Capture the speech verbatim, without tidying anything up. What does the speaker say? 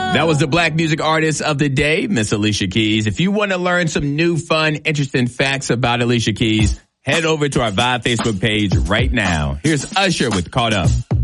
That was the Black music artist of the day, Miss Alicia Keys. If you want to learn some new, fun, interesting facts about Alicia Keys, head over to our Vibe Facebook page right now. Here's Usher with Caught Up.